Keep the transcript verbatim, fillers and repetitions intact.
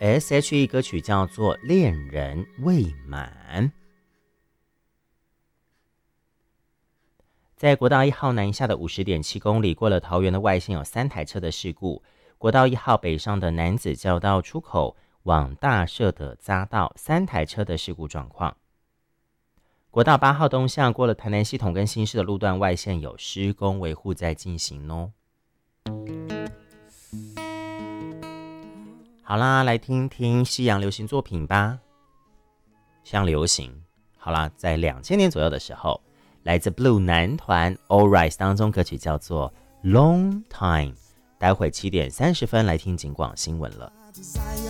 S H E 歌曲叫做《恋人未满》。在国道一号南下的 五十点七 公里，过了桃园的外线有三台车的事故。国道一号北上的楠梓交道出口往大社的匝道，三台车的事故状况。国道八号东向过了台南系统跟新市的路段外线有施工维护在进行哦。好啦，来听听西洋流行作品吧。西洋流行，好啦，在两千年左右的时候，来自 Blue 男团 All Rise 当中歌曲叫做 Long Time。待会七点三十分来听警广新闻了。